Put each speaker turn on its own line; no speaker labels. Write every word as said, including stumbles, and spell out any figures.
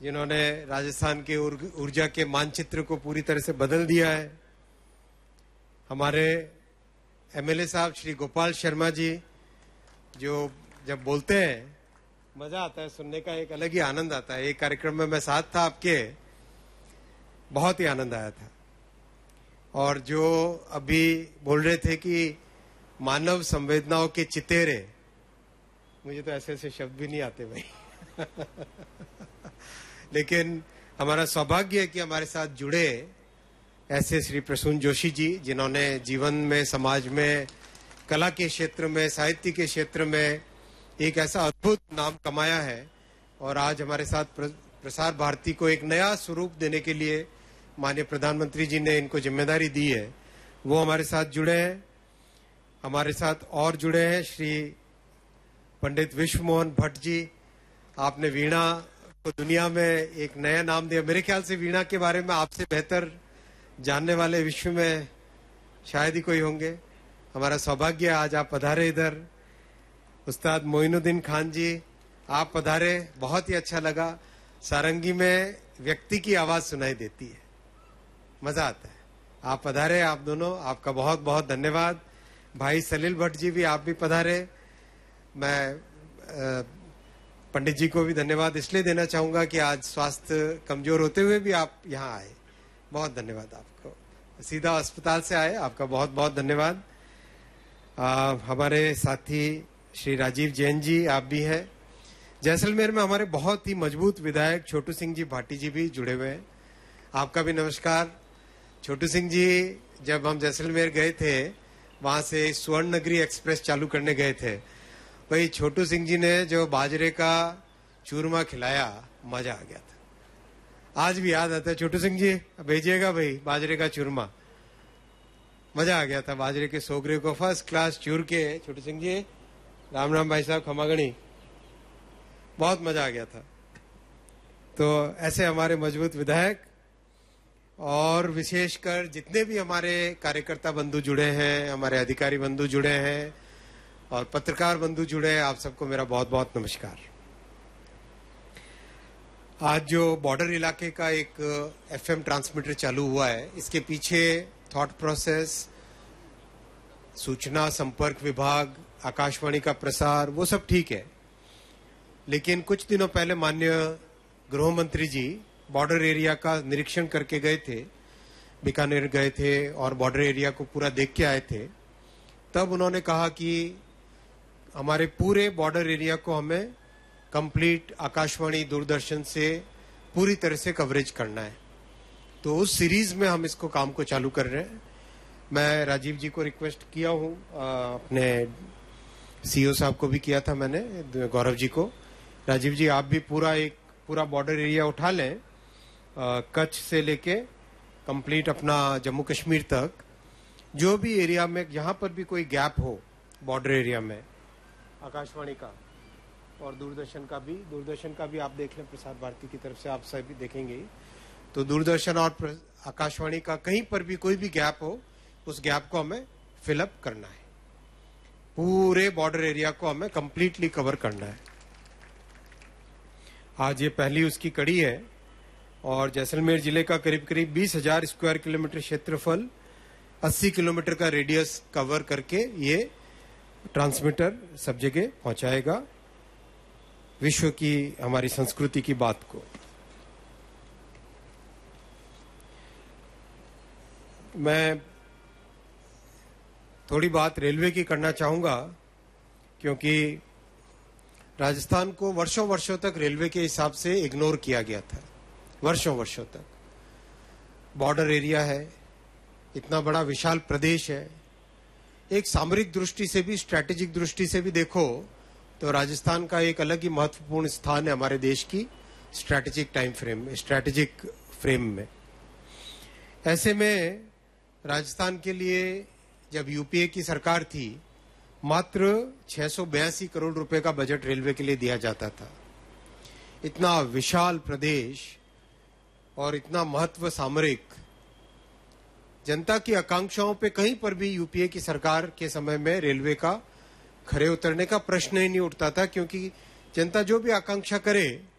जिन्होंने राजस्थान के ऊर्जा के मानचित्र को पूरी तरह से बदल दिया है। हमारे एमएलए साहब श्री गोपाल शर्मा जी, जो जब बोलते हैं मजा आता है सुनने का, एक अलग ही आनंद आता है। एक कार्यक्रम में मैं साथ था आपके, बहुत ही आनंद आया था। और जो अभी बोल रहे थे कि मानव संवेदनाओं के चितेरे, मुझे तो ऐसे ऐसे शब्द भी नहीं आते भाई लेकिन हमारा सौभाग्य है कि हमारे साथ जुड़े ऐसे श्री प्रसून जोशी जी, जिन्होंने जीवन में, समाज में, कला के क्षेत्र में, साहित्य के क्षेत्र में एक ऐसा अद्भुत नाम कमाया है। और आज हमारे साथ प्रसार भारती को एक नया स्वरूप देने के लिए माननीय प्रधानमंत्री जी ने इनको जिम्मेदारी दी है, वो हमारे साथ जुड़े हैं। हमारे साथ और जुड़े हैं श्री पंडित विश्व मोहन भट्ट जी। आपने वीणा को दुनिया में एक नया नाम दिया। मेरे ख्याल से वीणा के बारे में आपसे बेहतर जानने वाले विश्व में शायद ही कोई होंगे। हमारा सौभाग्य आज आप पधारे इधर। उस्ताद मोइनुद्दीन खान जी, आप पधारे, बहुत ही अच्छा लगा। सारंगी में व्यक्ति की आवाज सुनाई देती है, मजा आता है। आप पधारे, आप दोनों, आपका बहुत बहुत धन्यवाद। भाई सलील भट्ट जी भी, आप भी पधारे। मैं पंडित जी को भी धन्यवाद इसलिए देना चाहूंगा कि आज स्वास्थ्य कमजोर होते हुए भी आप यहाँ आए, बहुत धन्यवाद आपको। सीधा अस्पताल से आए, आपका बहुत बहुत धन्यवाद। आ, हमारे साथी श्री राजीव जैन जी, आप भी हैं। जैसलमेर में हमारे बहुत ही मजबूत विधायक छोटू सिंह जी भाटी जी भी जुड़े हुए हैं, आपका भी नमस्कार। छोटू सिंह जी, जब हम जैसलमेर गए थे, वहां से स्वर्ण नगरी एक्सप्रेस चालू करने गए थे, भाई छोटू सिंह जी ने जो बाजरे का चूरमा खिलाया, मजा आ गया था। आज भी याद आता है, छोटू सिंह जी भेजिएगा भाई बाजरे का चूरमा, मजा आ गया था। बाजरे के सोगरे को फर्स्ट क्लास चूर के, छोटू सिंह जी राम राम भाई साहब, खमागणी, बहुत मजा आ गया था। तो ऐसे हमारे मजबूत विधायक और विशेषकर जितने भी हमारे कार्यकर्ता बंधु जुड़े हैं, हमारे अधिकारी बंधु जुड़े हैं और पत्रकार बंधु जुड़े हैं, आप सबको मेरा बहुत बहुत नमस्कार। आज जो बॉर्डर इलाके का एक एफएम ट्रांसमीटर चालू हुआ है, इसके पीछे थॉट प्रोसेस, सूचना संपर्क विभाग, आकाशवाणी का प्रसार, वो सब ठीक है। लेकिन कुछ दिनों पहले माननीय गृह मंत्री जी बॉर्डर एरिया का निरीक्षण करके गए थे, बीकानेर गए थे और बॉर्डर एरिया को पूरा देख के आए थे। तब उन्होंने कहा कि हमारे पूरे बॉर्डर एरिया को हमें कंप्लीट आकाशवाणी दूरदर्शन से पूरी तरह से कवरेज करना है। तो उस सीरीज में हम इसको काम को चालू कर रहे हैं। मैं राजीव जी को रिक्वेस्ट किया हूं, अपने सीईओ साहब को भी किया था मैंने, गौरव जी को। राजीव जी, आप भी पूरा एक पूरा बॉर्डर एरिया उठा लें, कच्छ से लेके कंप्लीट अपना जम्मू कश्मीर तक, जो भी एरिया में जहां पर भी कोई गैप हो बॉर्डर एरिया में, आकाशवाणी का और दूरदर्शन का भी, दूरदर्शन का भी आप देख लें, प्रसार भारती की तरफ से आप सभी देखेंगे। तो दूरदर्शन और आकाशवाणी का कहीं पर भी कोई भी गैप हो, उस गैप को हमें फिलअप करना है। पूरे बॉर्डर एरिया को हमें कंप्लीटली कवर करना है। आज ये पहली उसकी कड़ी है और जैसलमेर जिले का करीब करीब बीस हजार स्क्वायर किलोमीटर क्षेत्रफल, अस्सी किलोमीटर का रेडियस कवर करके ये ट्रांसमीटर सब जगह पहुंचाएगा विश्व की, हमारी संस्कृति की बात को। मैं थोड़ी बात रेलवे की करना चाहूंगा, क्योंकि राजस्थान को वर्षों वर्षों तक रेलवे के हिसाब से इग्नोर किया गया था, वर्षों वर्षों तक। बॉर्डर एरिया है, इतना बड़ा विशाल प्रदेश है, एक सामरिक दृष्टि से भी, स्ट्रैटेजिक दृष्टि से भी देखो तो राजस्थान का एक अलग ही महत्वपूर्ण स्थान है हमारे देश की स्ट्रैटेजिक टाइम फ्रेम में, स्ट्रैटेजिक फ्रेम में। ऐसे में राजस्थान के लिए जब यूपीए की सरकार थी, मात्र छह सौ बयासी करोड़ रुपए का बजट रेलवे के लिए दिया जाता था। इतना विशाल प्रदेश और इतना महत्व सामरिक, जनता की आकांक्षाओं पे कहीं पर भी यूपीए की सरकार के समय में रेलवे का खरे उतरने का प्रश्न ही नहीं उठता था, क्योंकि जनता जो भी आकांक्षा करे